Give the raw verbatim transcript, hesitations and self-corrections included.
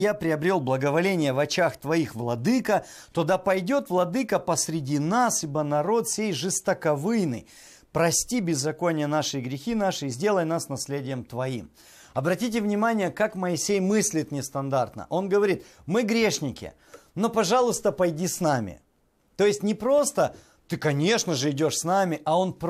я приобрел благоволение в очах твоих, владыка, то да пойдет владыка посреди нас, ибо народ сей жестоковыйный. Прости беззаконие наши и грехи наши, и сделай нас наследием твоим». Обратите внимание, как Моисей мыслит нестандартно. Он говорит: мы грешники, но, пожалуйста, пойди с нами. То есть не просто ты, конечно же, идешь с нами, а он просто